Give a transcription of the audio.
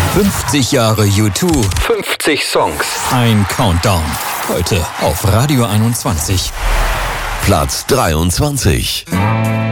50 Jahre U2, 50 Songs. ein Countdown. Heute auf Radio 21. Platz 23.